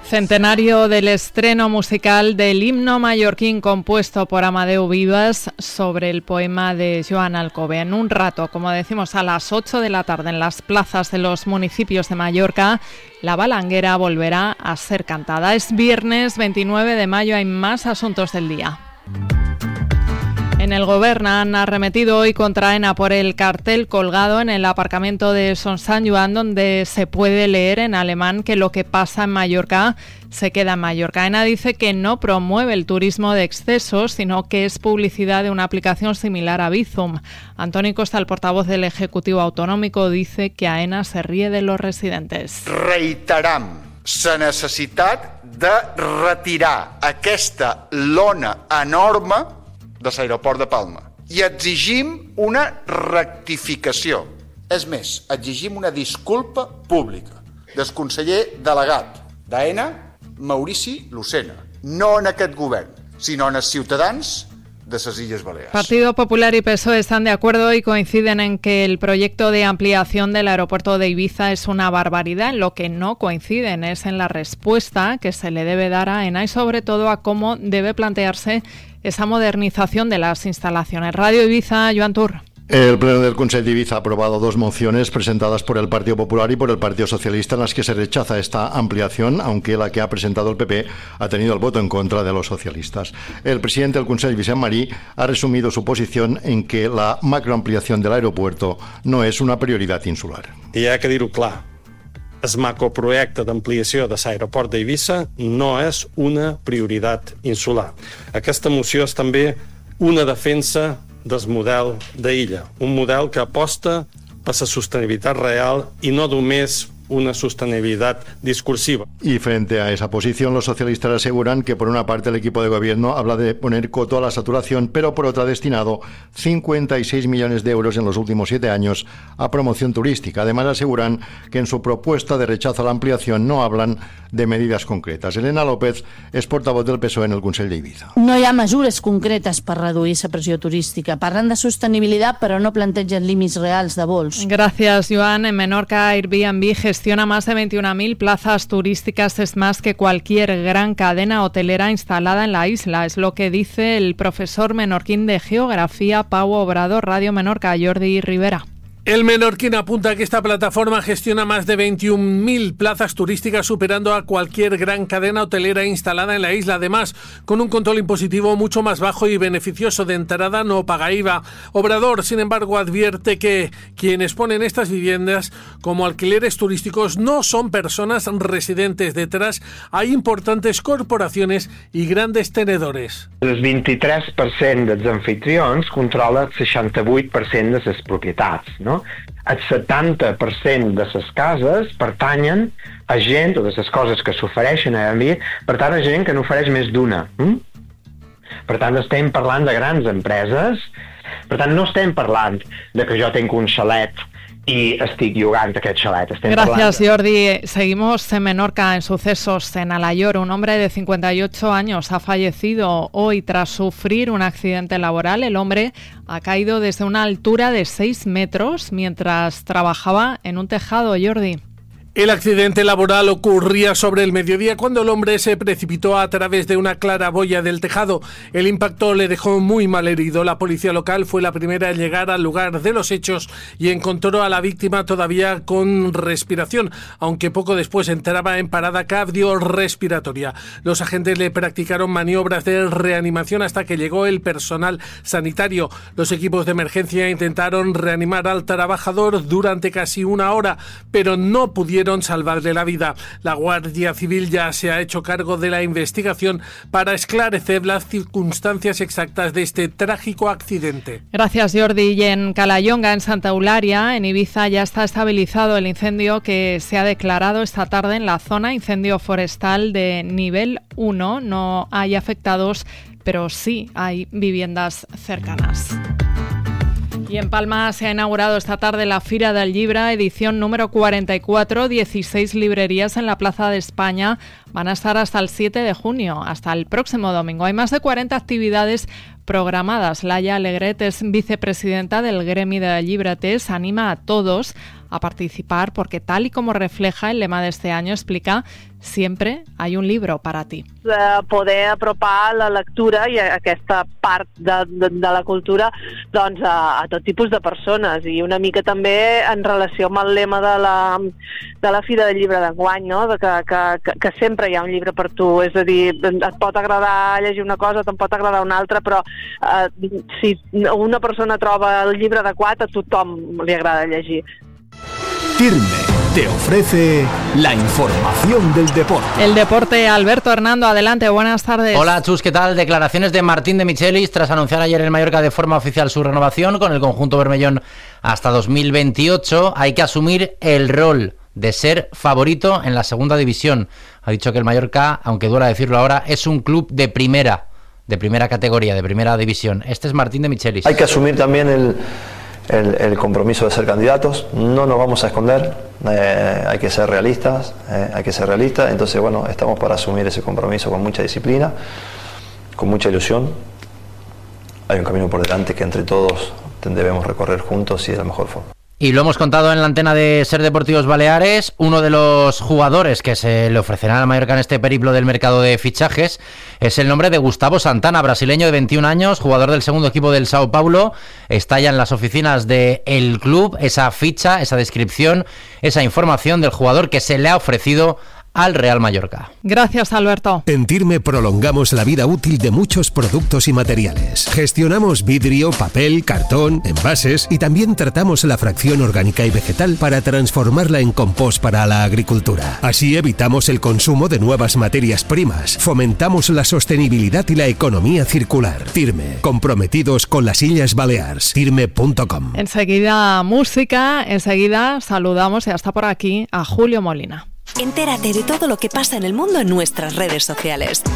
Centenario del estreno musical del himno mallorquín compuesto por Amadeu Vives sobre el poema de Joan Alcobe. En un rato, como decimos, a las 8 de la tarde en las plazas de los municipios de Mallorca, la balanguera volverá a ser cantada. Es viernes 29 de mayo, hay más asuntos del día. En el Govern han arremetido hoy contra AENA por el cartel colgado en el aparcamiento de Son Sant Joan, donde se puede leer en alemán que lo que pasa en Mallorca se queda en Mallorca. AENA dice que no promueve el turismo de excesos, sino que es publicidad de una aplicación similar a Bizum. Antoni Costa, el portavoz del Ejecutivo Autonómico, dice que AENA se ríe de los residentes. Reiteram la necessitat de retirar aquesta lona enorme de l'aeroport de Palma i exigim una rectificació. És més, exigim una disculpa pública del conseller delegat d'AENA, Maurici Lucena, no en aquest govern, sinó en els ciutadans de las Islas Baleares. Partido Popular y PSOE están de acuerdo y coinciden en que el proyecto de ampliación del aeropuerto de Ibiza es una barbaridad. En lo que no coinciden es en la respuesta que se le debe dar a AENA y sobre todo a cómo debe plantearse esa modernización de las instalaciones. Radio Ibiza, Joan Tur. El Pleno del Consell de Ibiza ha aprobado dos mociones presentadas por el Partido Popular y por el Partido Socialista en las que se rechaza esta ampliación, aunque la que ha presentado el PP ha tenido el voto en contra de los socialistas. El presidente del Consell, Vicent Marí, ha resumido su posición en que la macroampliación del aeropuerto no és una prioritat insular. I ha que dir-ho clar, el macroprojecte d'ampliació de l'aeroport d'Eivissa no és una prioritat insular. Aquesta moció és també una defensa del model d'illa, un model que aposta per la sostenibilitat real i no només una sostenibilidad discursiva. Y frente a esa posición, los socialistas aseguran que por una parte el equipo de gobierno habla de poner coto a la saturación, pero por otra ha destinado 56 millones de euros en los últimos 7 años a promoción turística. Además aseguran que en su propuesta de rechazo a la ampliación no hablan de medidas concretas. Elena López es portavoz del PSOE en el Consell d'Ibiza. No hi ha mesures concretes per reduir la pressió turística. Parlen de sostenibilitat, però no plantegen límits reals de vols. Gracias, Joan. En Menorca, Airbnb gestiona más de 21.000 plazas turísticas, es más que cualquier gran cadena hotelera instalada en la isla. Es lo que dice el profesor menorquín de Geografía, Pau Obrador, Radio Menorca, Jordi Rivera. El menorquín apunta que esta plataforma gestiona más de 21.000 plazas turísticas, superando a cualquier gran cadena hotelera instalada en la isla. Además, con un control impositivo mucho más bajo y beneficioso. De entrada no paga IVA. Obrador, sin embargo, advierte que quienes ponen estas viviendas como alquileres turísticos no son personas residentes. Detrás hay importantes corporaciones y grandes tenedores. El 23% dels anfitrions controla el 68% de les propietats, no? El 70% de les cases pertanyen a gent, o de les coses que s'ofereixen a Airbnb, per tant a gent que n'ofereix més d'una. Per tant estem parlant de grans empreses, per tant no estem parlant de que jo tinc un xalet y estic llogant aquest xalet. Gracias, Jordi. Seguimos en Menorca, en sucesos en Alayor. Un hombre de 58 años ha fallecido hoy tras sufrir un accidente laboral. El hombre ha caído desde una altura de 6 metros mientras trabajaba en un tejado, Jordi. El accidente laboral ocurría sobre el mediodía cuando el hombre se precipitó a través de una claraboya del tejado. El impacto le dejó muy mal herido. La policía local fue la primera en llegar al lugar de los hechos y encontró a la víctima todavía con respiración, aunque poco después entraba en parada cardiorrespiratoria. Los agentes le practicaron maniobras de reanimación hasta que llegó el personal sanitario. Los equipos de emergencia intentaron reanimar al trabajador durante casi 1 hora, pero no pudieron salvarle la vida. La Guardia Civil ya se ha hecho cargo de la investigación para esclarecer las circunstancias exactas de este trágico accidente. Gracias, Jordi. Y en Calahonga, en Santa Eulalia, en Ibiza, ya está estabilizado el incendio que se ha declarado esta tarde en la zona, incendio forestal de nivel 1. No hay afectados, pero sí hay viviendas cercanas. Y en Palma se ha inaugurado esta tarde la Fira del Llibre, edición número 44, 16 librerías en la Plaza de España. Van a estar hasta el 7 de junio, hasta el próximo domingo. Hay más de 40 actividades programadas. Laia Alegret es vicepresidenta del Gremi de Llibreters. Anima a todos a participar porque, tal y como refleja el lema de este año, explica, siempre hay un libro para ti. Poder apropar la lectura i aquesta part de la cultura doncs, a tot tipus de persones, i una mica també en relació amb el lema de la Fira del Llibre d'enguany, no? que sempre hi ha un llibre per tu, és a dir, et pot agradar llegir una cosa, te'n pot agradar una altra, però si una persona troba el llibre adequat, a tothom li agrada llegir. Firme te ofrece la información del deporte. El deporte, Alberto Hernando, adelante, buenas tardes. Hola Chus, ¿qué tal? Declaraciones de Martín de Michelis tras anunciar ayer en Mallorca de forma oficial su renovación con el conjunto bermellón hasta 2028. Hay que asumir el rol de ser favorito en la segunda división. Ha dicho que el Mallorca, aunque duela decirlo ahora, es un club de primera categoría, de primera división. Este es Martín de Michelis. Hay que asumir también el compromiso de ser candidatos, no nos vamos a esconder, hay que ser realistas, entonces bueno, estamos para asumir ese compromiso con mucha disciplina, con mucha ilusión. Hay un camino por delante que entre todos debemos recorrer juntos y de la mejor forma. Y lo hemos contado en la antena de Ser Deportivos Baleares, uno de los jugadores que se le ofrecerá al Mallorca en este periplo del mercado de fichajes es el nombre de Gustavo Santana, brasileño de 21 años, jugador del segundo equipo del Sao Paulo. Está ya en las oficinas del club esa ficha, esa descripción, esa información del jugador que se le ha ofrecido al Real Mallorca. Gracias, Alberto. En Tirme prolongamos la vida útil de muchos productos y materiales. Gestionamos vidrio, papel, cartón, envases y también tratamos la fracción orgánica y vegetal para transformarla en compost para la agricultura. Así evitamos el consumo de nuevas materias primas, fomentamos la sostenibilidad y la economía circular. Tirme, comprometidos con las Illes Balears. Tirme.com. Enseguida música, enseguida saludamos, y hasta por aquí, a Julio Molina. Entérate de todo lo que pasa en el mundo en nuestras redes sociales.